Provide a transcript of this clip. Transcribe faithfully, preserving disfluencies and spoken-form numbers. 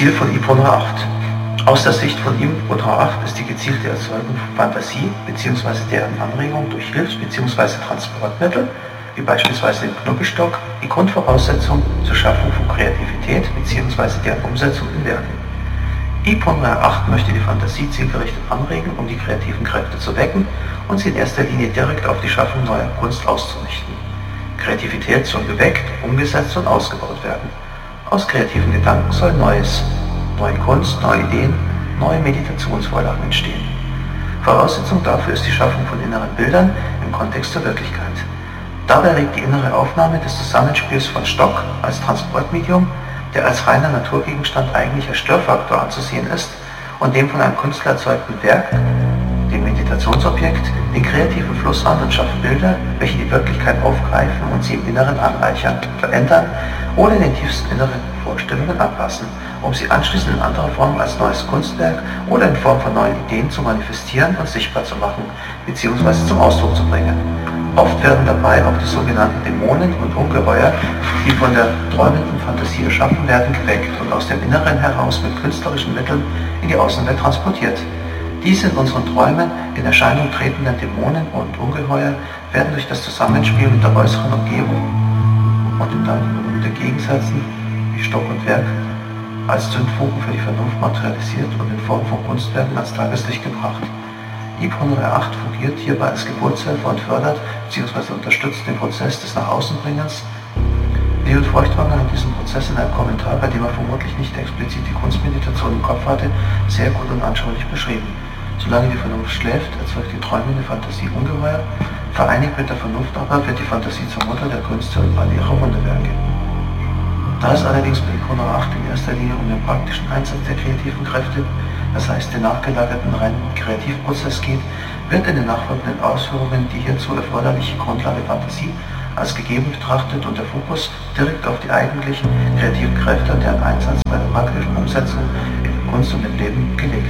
Ziel von I P R O N acht. Aus der Sicht von I P R O N acht ist die gezielte Erzeugung von Fantasie bzw. deren Anregung durch Hilfs- bzw. Transportmittel, wie beispielsweise den Knobelstock, die Grundvoraussetzung zur Schaffung von Kreativität bzw. deren Umsetzung in Werken. I P R O N acht möchte die Fantasie zielgerichtet anregen, um die kreativen Kräfte zu wecken und sie in erster Linie direkt auf die Schaffung neuer Kunst auszurichten. Kreativität soll geweckt, umgesetzt und ausgebaut werden. Aus kreativen Gedanken soll Neues, neue Kunst, neue Ideen, neue Meditationsvorlagen entstehen. Voraussetzung dafür ist die Schaffung von inneren Bildern im Kontext zur Wirklichkeit. Dabei regt die innere Aufnahme des Zusammenspiels von Stock als Transportmedium, der als reiner Naturgegenstand eigentlich als Störfaktor anzusehen ist, und dem von einem Künstler erzeugten Werk, dem Meditationsobjekt, den kreativen Fluss an und schafft Bilder, welche die Wirklichkeit aufgreifen und sie im Inneren anreichern, verändern oder den tiefsten inneren Vorstellungen anpassen, um sie anschließend in anderer Form als neues Kunstwerk oder in Form von neuen Ideen zu manifestieren und sichtbar zu machen bzw. zum Ausdruck zu bringen. Oft werden dabei auch die sogenannten Dämonen und Ungeheuer, die von der träumenden Fantasie erschaffen werden, geweckt und aus dem Inneren heraus mit künstlerischen Mitteln in die Außenwelt transportiert. Diese in unseren Träumen in Erscheinung tretenden Dämonen und Ungeheuer werden durch das Zusammenspiel mit der äußeren Umgebung und in den Gegensätzen wie Stock und Werk als Zündfunken für die Vernunft materialisiert und in Form von Kunstwerken ans Tageslicht gebracht. I P R O N acht fungiert hierbei als Geburtshelfer und fördert bzw. unterstützt den Prozess des Nachaußenbringens. Leon Feuchtwanger hat diesen Prozess in einem Kommentar, bei dem er vermutlich nicht explizit die Kunstmeditation im Kopf hatte, sehr gut und anschaulich beschrieben. Solange die Vernunft schläft, erzeugt die träumende Fantasie Ungeheuer, vereinigt mit der Vernunft aber wird die Fantasie zur Mutter der Künste und all ihrer Wunderwerke. Da es allerdings bei I P R O N acht in erster Linie um den praktischen Einsatz der kreativen Kräfte, das heißt den nachgelagerten reinen Kreativprozess geht, wird in den nachfolgenden Ausführungen die hierzu erforderliche Grundlage Fantasie als gegeben betrachtet und der Fokus direkt auf die eigentlichen kreativen Kräfte und deren Einsatz bei der praktischen Umsetzung in Kunst und im Leben gelegt.